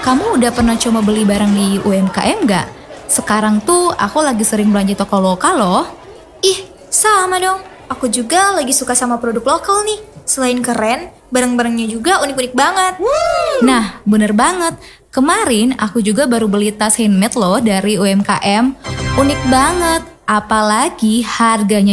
kamu udah pernah coba beli barang di UMKM nggak? Sekarang tuh aku lagi sering belanja toko lokal loh. Ih, sama dong. Aku juga lagi suka sama produk lokal nih. Selain keren, barang-barangnya juga unik-unik banget. Nah, bener banget. Kemarin aku juga baru beli tas handmade loh dari UMKM. Unik banget, apalagi harganya